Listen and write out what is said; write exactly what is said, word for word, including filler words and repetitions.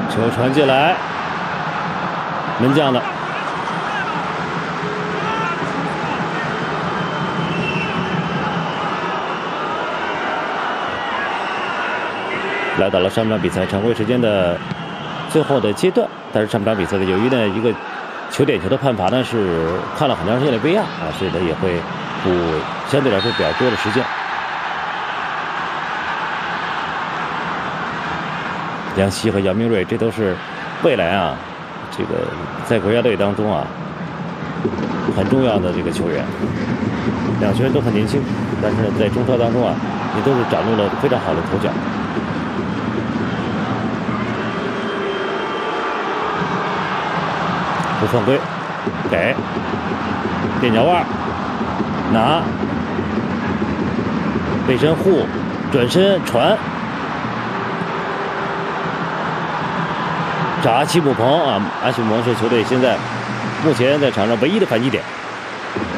球传进来，门将的。来到了上半场比赛常规时间的最后的阶段，但是上半场比赛呢，由于呢一个球点球的判罚呢是看了很长时间的 V R 啊，所以呢也会补相对来说比较多的时间。梁希和姚明锐，这都是未来啊，这个在国家队当中啊很重要的这个球员。两球员都很年轻，但是在中超当中啊，也都是展露了非常好的头角。不犯规，给垫脚腕，拿背身护，转身传，这阿奇姆彭啊，阿奇姆彭是球队现在目前在场上唯一的反击点。